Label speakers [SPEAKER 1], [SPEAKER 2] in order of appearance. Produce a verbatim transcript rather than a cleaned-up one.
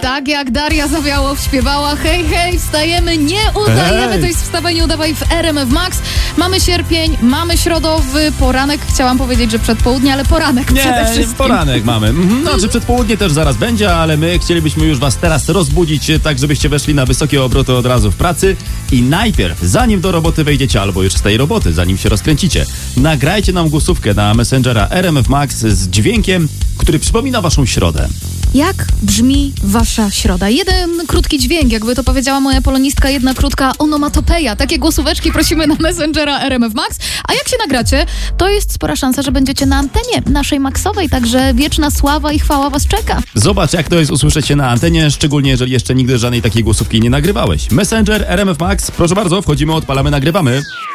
[SPEAKER 1] Tak jak Daria Zawiałow śpiewała: hej, hej, wstajemy, nie udajemy.
[SPEAKER 2] Hej.
[SPEAKER 1] To jest Wstawaj, nie udawaj w R M F Max. Mamy sierpień, mamy środowy poranek. Chciałam powiedzieć, że przedpołudnie, ale poranek
[SPEAKER 2] Nie,
[SPEAKER 1] przede wszystkim.
[SPEAKER 2] poranek mamy. Mhm. No, czy przedpołudnie też zaraz będzie, ale my chcielibyśmy już was teraz rozbudzić, tak żebyście weszli na wysokie obroty od razu w pracy. I najpierw, zanim do roboty wejdziecie, albo już z tej roboty, zanim się rozkręcicie, nagrajcie nam głosówkę na Messengera R M F Max z dźwiękiem, który przypomina waszą środę.
[SPEAKER 1] Jak brzmi wasza środa? Jeden krótki dźwięk, jakby to powiedziała moja polonistka, jedna krótka onomatopeja. Takie głosóweczki prosimy na Messengera R M F Max. A jak się nagracie, to jest spora szansa, że będziecie na antenie naszej Maxowej, także wieczna sława i chwała was czeka.
[SPEAKER 2] Zobacz, jak to jest usłyszeć się na antenie, szczególnie jeżeli jeszcze nigdy żadnej takiej głosówki nie nagrywałeś. Messenger R M F Max, proszę bardzo, wchodzimy, odpalamy, nagrywamy.